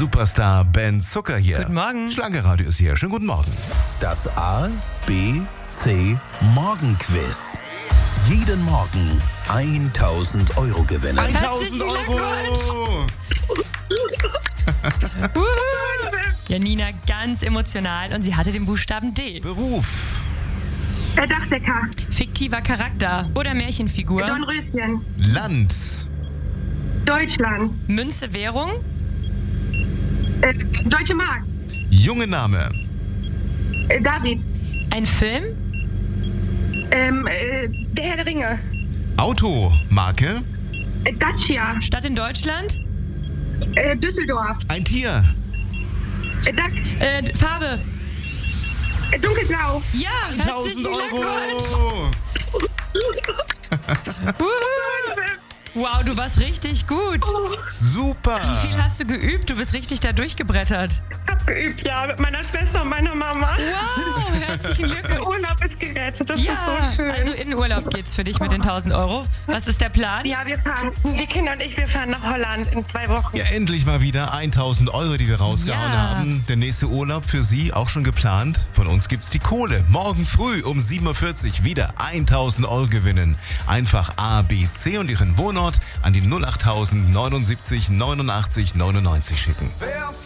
Superstar Ben Zucker hier. Guten Morgen. Schlagerradio ist hier. Schönen guten Morgen. Das A, B, C Morgenquiz. Jeden Morgen 1.000 Euro gewinnen. 1000 Euro. Janina ganz emotional und sie hatte den Buchstaben D. Beruf. Der Dachdecker. Fiktiver Charakter oder Märchenfigur. Dornröschen. Land. Deutschland. Münze, Währung. Deutsche Mark. Junge Name. David. Ein Film. Der Herr der Ringe. Auto. Marke. Dacia. Stadt in Deutschland. Düsseldorf. Ein Tier. Dach. Farbe. Dunkelblau. Ja, 1000 herzlichen Euro. Glückwunsch. Wow, du warst richtig gut. Super. Wie viel hast du geübt? Du bist richtig da durchgebrettert. Hab geübt, ja, mit meiner Schwester und meiner Mama. Wow, herzlichen Der Glückwunsch. Urlaub ist gerettet, das Ja, ist so schön. also in Urlaub geht's für dich mit den 1000 Euro. Was ist der Plan? Ja, die Kinder und ich, wir fahren nach Holland in 2 Wochen. Ja, endlich mal wieder 1000 Euro, die wir rausgehauen Ja. haben. Der nächste Urlaub für Sie auch schon geplant. Von uns gibt's die Kohle. Morgen früh um 7.40 Uhr wieder 1000 Euro gewinnen. Einfach A, B, C und Ihren Wohnort an die 08000 79 89 99 schicken.